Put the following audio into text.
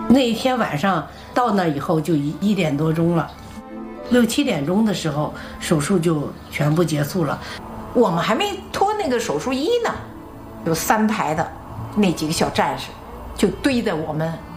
那一天晚上到那以后就1点多钟了，6、7点钟的时候手术就全部结束了。 我们还没脱那个手术衣呢，有3排的那几个小战士就堆在我们